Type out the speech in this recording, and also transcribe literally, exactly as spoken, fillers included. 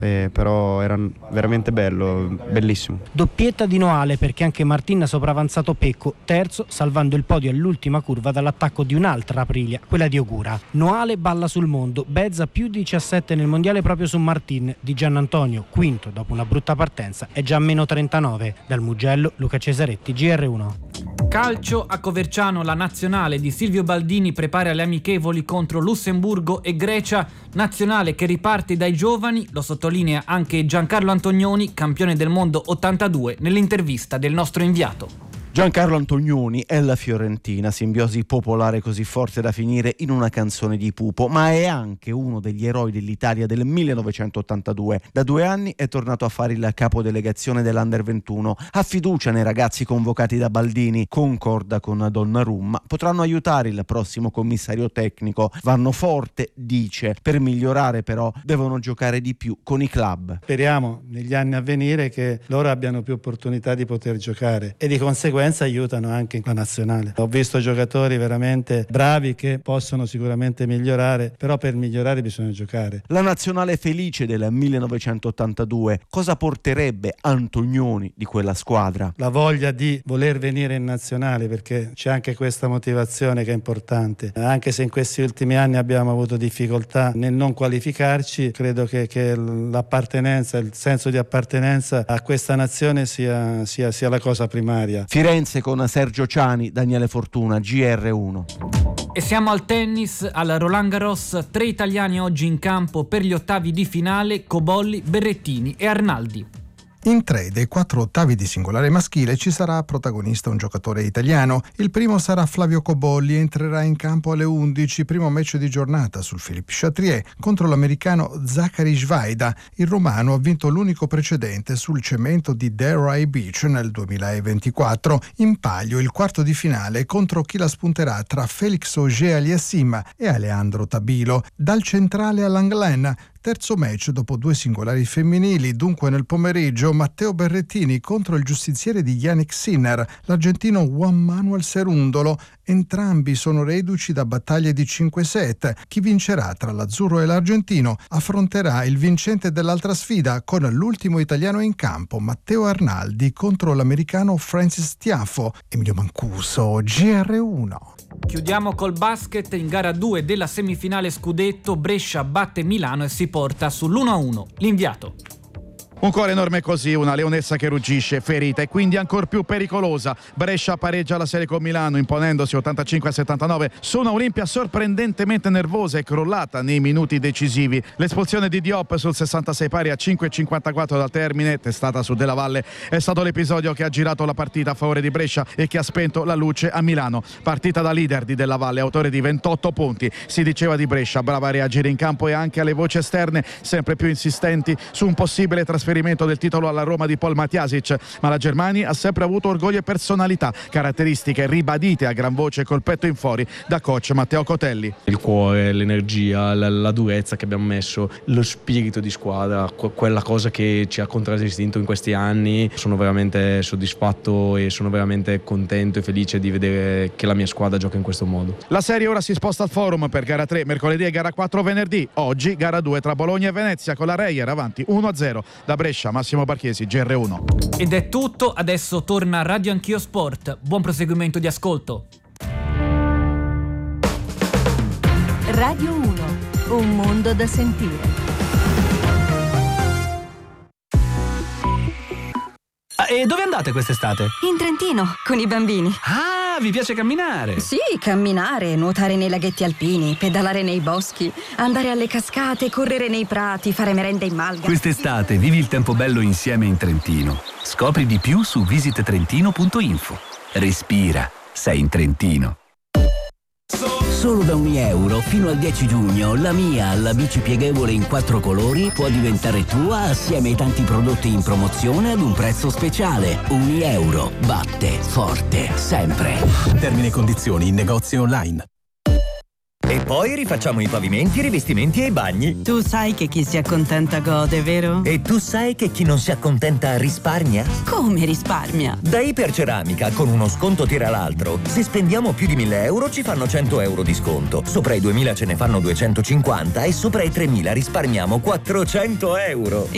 eh, però era veramente bello, bellissimo. Doppietta di Noale perché anche Martin ha sopravanzato Pecco, terzo, salvando il podio all'ultima curva dall'attacco di un'altra Aprilia, quella di Ogura. Noale balla sul mondo, Bezza più diciassette nel mondiale proprio su Martin. Di Giannantonio, quinto dopo una brutta partenza, è già a meno trentanove. Dal Mugello, Luca Cesaretti, G R uno. Calcio a Coverciano, la nazionale di Silvio Baldini prepara le amichevoli contro Lussemburgo e Grecia, nazionale che riparte dai giovani, lo sottolinea anche Giancarlo Antonioni, campione del mondo ottantadue, nell'intervista del nostro inviato. Giancarlo Antonioni è la Fiorentina, simbiosi popolare così forte da finire in una canzone di Pupo, ma è anche uno degli eroi dell'Italia del millenovecentottantadue. Da due anni è tornato a fare il capodelegazione dell'Under ventuno, ha fiducia nei ragazzi convocati da Baldini, concorda con Donnarumma, potranno aiutare il prossimo commissario tecnico, vanno forte, dice, per migliorare però devono giocare di più con i club. Speriamo negli anni a venire che loro abbiano più opportunità di poter giocare e di conseguenza aiutano anche la nazionale. Ho visto giocatori veramente bravi che possono sicuramente migliorare, però per migliorare bisogna giocare. La nazionale felice del millenovecentottantadue, cosa porterebbe Antonioni di quella squadra? La voglia di voler venire in nazionale, perché c'è anche questa motivazione che è importante. Anche se in questi ultimi anni abbiamo avuto difficoltà nel non qualificarci, credo che, che l'appartenenza, il senso di appartenenza a questa nazione sia, sia, sia la cosa primaria. Firenze con Sergio Ciani, Daniele Fortuna, G R uno. E siamo al tennis, al Roland Garros, tre italiani oggi in campo per gli ottavi di finale, Cobolli, Berrettini e Arnaldi. In tre dei quattro ottavi di singolare maschile ci sarà protagonista un giocatore italiano. Il primo sarà Flavio Cobolli, entrerà in campo alle undici, primo match di giornata sul Philippe Chatrier contro l'americano Zachary Schweida. Il romano ha vinto l'unico precedente sul cemento di Delray Beach nel duemilaventiquattro. In palio il quarto di finale contro chi la spunterà tra Felix Auger-Aliassime e Aleandro Tabilo. Dal centrale all'Anglen, terzo match dopo due singolari femminili, dunque nel pomeriggio Matteo Berrettini contro il giustiziere di Yannick Sinner, l'argentino Juan Manuel Cerundolo. Entrambi sono reduci da battaglie di cinque set. Chi vincerà tra l'azzurro e l'argentino affronterà il vincente dell'altra sfida con l'ultimo italiano in campo, Matteo Arnaldi, contro l'americano Francis Tiafoe. Emilio Mancuso, G R uno. Chiudiamo col basket. In gara due della semifinale scudetto, Brescia batte Milano e si porta sull'uno a uno. L'inviato. Un cuore enorme così, una leonessa che ruggisce, ferita e quindi ancor più pericolosa. Brescia pareggia la serie con Milano imponendosi ottantacinque a settantanove su una Olimpia sorprendentemente nervosa e crollata nei minuti decisivi. L'espulsione di Diop sul sessantasei pari a cinque e cinquantaquattro dal termine, testata su Della Valle, è stato l'episodio che ha girato la partita a favore di Brescia e che ha spento la luce a Milano. Partita da leader di Della Valle, autore di ventotto punti. Si diceva di Brescia, brava a reagire in campo e anche alle voci esterne sempre più insistenti su un possibile trasferimento del titolo alla Roma di Paul Matjasic, ma la Germani ha sempre avuto orgoglio e personalità, caratteristiche ribadite a gran voce col petto in fuori da coach Matteo Cotelli. Il cuore, l'energia, la, la durezza che abbiamo messo, lo spirito di squadra, quella cosa che ci ha contraddistinto in questi anni. Sono veramente soddisfatto e sono veramente contento e felice di vedere che la mia squadra gioca in questo modo. La serie ora si sposta al Forum per gara tre mercoledì e gara quattro venerdì. Oggi gara due tra Bologna e Venezia con la Reyer avanti uno a zero. Da Brescia, Massimo Barchiesi, G R uno. Ed è tutto, adesso torna Radio Anch'io Sport. Buon proseguimento di ascolto. Radio uno, un mondo da sentire. E dove andate quest'estate? In Trentino, con i bambini. Ah, vi piace camminare? Sì, camminare, nuotare nei laghetti alpini, pedalare nei boschi, andare alle cascate, correre nei prati, fare merenda in malga. Quest'estate vivi il tempo bello insieme in Trentino. Scopri di più su visit trentino punto info. Respira, sei in Trentino. Solo da un euro fino al dieci giugno la Mia, la bici pieghevole in quattro colori, può diventare tua assieme ai tanti prodotti in promozione ad un prezzo speciale. Un euro batte forte sempre. Termini e condizioni in negozi online. E poi rifacciamo i pavimenti, i rivestimenti e i bagni. Tu sai che chi si accontenta gode, vero? E tu sai che chi non si accontenta risparmia? Come risparmia? Da Iperceramica, con uno sconto tira l'altro. Se spendiamo più di mille euro ci fanno cento euro di sconto. Sopra i duemila ce ne fanno duecentocinquanta e sopra i tremila risparmiamo quattrocento euro.